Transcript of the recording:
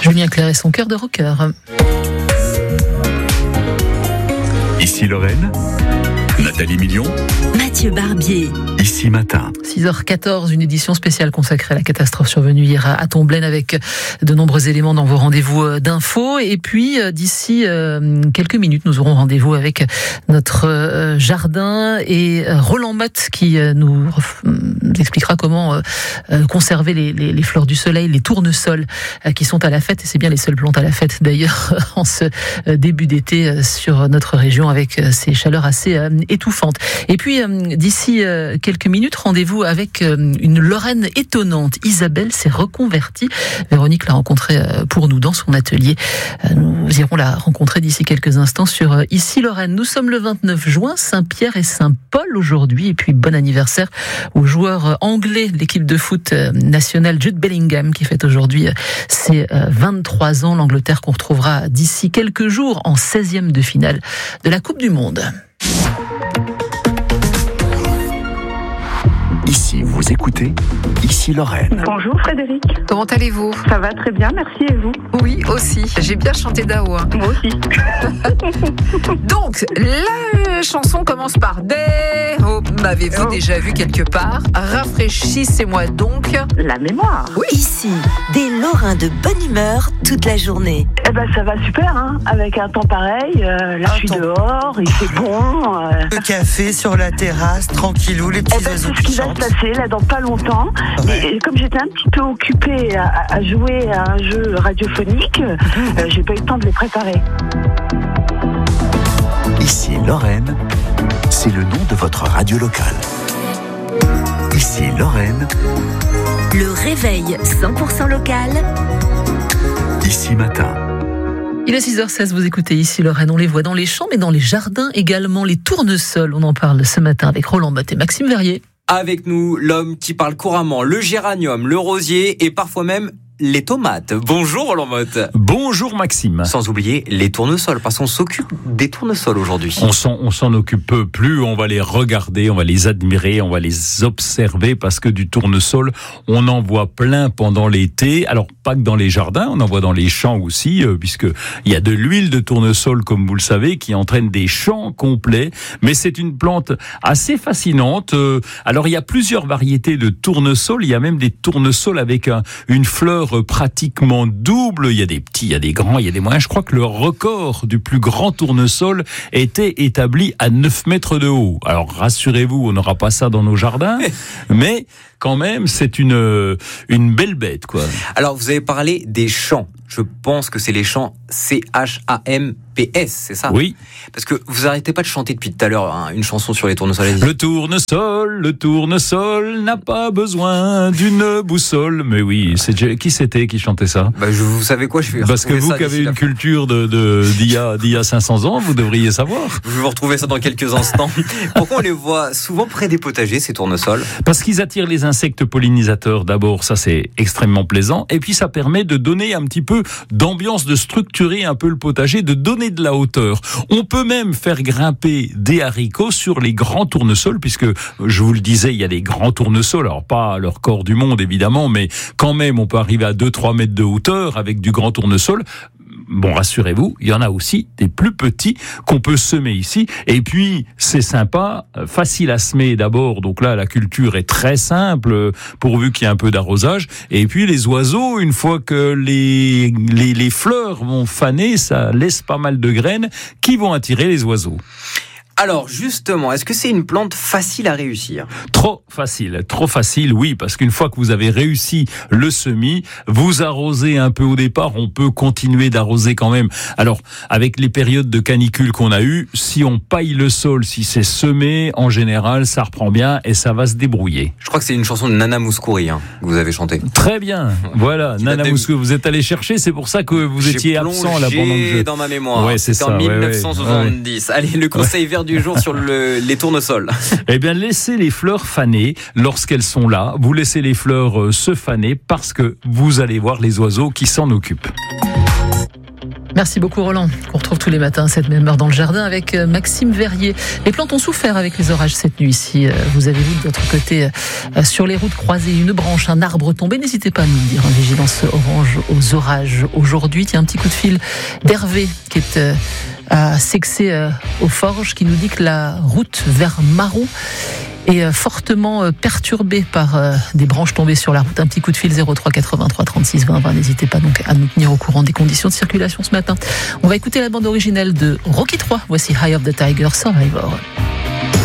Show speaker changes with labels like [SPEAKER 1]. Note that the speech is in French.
[SPEAKER 1] Julien Clerc et son cœur de rocker.
[SPEAKER 2] Ici Lorraine, Nathalie Million,
[SPEAKER 3] Mathieu Barbier.
[SPEAKER 2] Ici Matin.
[SPEAKER 1] 6h14, une édition spéciale consacrée à la catastrophe survenue hier à Tomblaine avec de nombreux éléments dans vos rendez-vous d'infos. Et puis, d'ici quelques minutes, nous aurons rendez-vous avec notre jardin et Roland Motte qui nous expliquera comment conserver les fleurs du soleil, les tournesols qui sont à la fête. Et c'est bien les seules plantes à la fête d'ailleurs en ce début d'été sur notre région avec ces chaleurs assez étouffantes. Et puis, d'ici quelques minutes, rendez-vous avec une Lorraine étonnante. Isabelle s'est reconvertie. Véronique l'a rencontrée pour nous dans son atelier. Nous irons la rencontrer d'ici quelques instants sur Ici Lorraine. Nous sommes le 29 juin, Saint-Pierre et Saint-Paul aujourd'hui. Et puis bon anniversaire au joueur anglais de l'équipe de foot nationale Jude Bellingham qui fête aujourd'hui ses 23 ans. L'Angleterre qu'on retrouvera d'ici quelques jours en 16e de finale de la Coupe du Monde.
[SPEAKER 2] Ici, vous écoutez Ici Lorraine.
[SPEAKER 4] Bonjour Frédéric.
[SPEAKER 5] Comment allez-vous ?
[SPEAKER 4] Ça va très bien, merci et vous ?
[SPEAKER 5] Oui, aussi. J'ai bien chanté Dao.
[SPEAKER 4] Moi aussi.
[SPEAKER 5] Donc, la chanson commence par Des. M'avez-vous déjà vu quelque part ? Rafraîchissez-moi donc
[SPEAKER 4] La mémoire.
[SPEAKER 5] Oui.
[SPEAKER 3] Ici, des Lorrains de bonne humeur toute la journée.
[SPEAKER 4] Eh ben ça va super, hein. Avec un temps pareil. Là, je suis dehors, il fait bon.
[SPEAKER 6] Le café sur la terrasse, tranquillou, les petits oiseaux
[SPEAKER 4] c'est ce
[SPEAKER 6] qui
[SPEAKER 4] qui va
[SPEAKER 6] chantent.
[SPEAKER 4] se passer là dans pas longtemps.
[SPEAKER 6] Ouais.
[SPEAKER 4] Et comme j'étais un petit peu occupée à jouer à un jeu radiophonique, j'ai pas eu le temps de les préparer.
[SPEAKER 2] Ici Lorraine, c'est le nom de votre radio locale. Ici Lorraine,
[SPEAKER 3] Le réveil 100% local.
[SPEAKER 2] Ici Matin.
[SPEAKER 1] Il est 6h16, vous écoutez Ici Lorraine, on les voit dans les champs mais dans les jardins également, les tournesols. On en parle ce matin avec Roland Motte et Maxime Verrier.
[SPEAKER 7] Avec nous, l'homme qui parle couramment le géranium, le rosier et parfois même les tomates. Bonjour Roland Motte.
[SPEAKER 8] Bonjour Maxime.
[SPEAKER 7] Sans oublier les tournesols, parce qu'on s'occupe des tournesols aujourd'hui.
[SPEAKER 8] On s'en occupe plus, on va les regarder, on va les admirer, on va les observer parce que du tournesol, on en voit plein pendant l'été. Alors pas que dans les jardins, on en voit dans les champs aussi, puisque il y a de l'huile de tournesol, comme vous le savez, qui entraîne des champs complets. Mais c'est une plante assez fascinante. Alors il y a plusieurs variétés de tournesol. Il y a même des tournesols avec une fleur pratiquement double. Il y a des petits, il y a des grands, il y a des moyens. Je crois que le record du plus grand tournesol était établi à 9 mètres de haut. Alors rassurez-vous, on n'aura pas ça dans nos jardins, mais quand même, c'est une belle bête, quoi.
[SPEAKER 7] Alors vous avez parlé des champs. Je pense que c'est les champs CHAMPS, c'est ça ?
[SPEAKER 8] Oui.
[SPEAKER 7] Parce que vous arrêtez pas de chanter depuis tout à l'heure une chanson sur les tournesols.
[SPEAKER 8] Le tournesol n'a pas besoin d'une boussole. Mais oui, qui c'était qui chantait ça ?
[SPEAKER 7] Vous savez quoi, je vais
[SPEAKER 8] parce que vous qui avez une culture d'il y a 500 ans, vous devriez savoir.
[SPEAKER 7] Je vais vous retrouver ça dans quelques instants. Pourquoi on les voit souvent près des potagers, ces tournesols ?
[SPEAKER 8] Parce qu'ils attirent les insectes pollinisateurs d'abord, ça c'est extrêmement plaisant. Et puis ça permet de donner un petit peu d'ambiance, de structurer un peu le potager, de donner de la hauteur. On peut même faire grimper des haricots sur les grands tournesols, puisque, je vous le disais, il y a des grands tournesols, alors pas leur corps du monde évidemment, mais quand même on peut arriver à 2-3 mètres de hauteur avec du grand tournesol. Bon, rassurez-vous, il y en a aussi des plus petits qu'on peut semer ici. Et puis, c'est sympa, facile à semer d'abord. Donc là, la culture est très simple, pourvu qu'il y ait un peu d'arrosage. Et puis, les oiseaux, une fois que les fleurs vont faner, ça laisse pas mal de graines qui vont attirer les oiseaux.
[SPEAKER 7] Alors justement, est-ce que c'est une plante facile à réussir ?
[SPEAKER 8] Trop facile, oui, parce qu'une fois que vous avez réussi le semis, vous arrosez un peu au départ, on peut continuer d'arroser quand même. Alors, avec les périodes de canicule qu'on a eues, si on paille le sol, si c'est semé, en général, ça reprend bien et ça va se débrouiller.
[SPEAKER 7] Je crois que c'est une chanson de Nana Mouskouri que vous avez chantée.
[SPEAKER 8] Très bien, voilà, Nana Mouskouri, vous êtes allé chercher, c'est pour ça que vous étiez absent là pendant le jeu.
[SPEAKER 7] Dans ma mémoire,
[SPEAKER 8] ouais, c'est
[SPEAKER 7] en 1970. Ouais. Allez, le conseil vert du jour sur les tournesols.
[SPEAKER 8] Eh bien, laissez les fleurs faner lorsqu'elles sont là. Vous laissez les fleurs se faner parce que vous allez voir les oiseaux qui s'en occupent.
[SPEAKER 1] Merci beaucoup Roland, qu'on retrouve tous les matins à cette même heure dans le jardin avec Maxime Verrier. Les plantes ont souffert avec les orages cette nuit ici. Vous avez vu de votre côté sur les routes croisées une branche, un arbre tombé. N'hésitez pas à nous le dire, vigilance orange aux orages aujourd'hui. Tiens, un petit coup de fil d'Hervé qui est à Sexé aux Forges, qui nous dit que la route vers Maron est fortement perturbée par des branches tombées sur la route. Un petit coup de fil 03 83 36 20 20. N'hésitez pas donc à nous tenir au courant des conditions de circulation ce matin. On va écouter la bande originale de Rocky 3. Voici Eye of the Tiger Survivor.